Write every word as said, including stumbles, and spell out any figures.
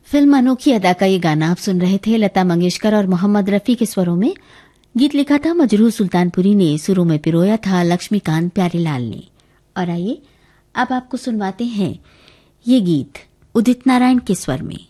Film अनोखी अदा का ये गाना आप सुन रहे थे लता मंगेशकर और मोहम्मद रफी के स्वरों में। गीत लिखा था मजरूह सुल्तानपुरी ने, सुरों में पिरोया था लक्ष्मीकांत प्यारेलाल ने। और आइए अब आपको सुनवाते हैं ये गीत उदित नारायण के स्वर में।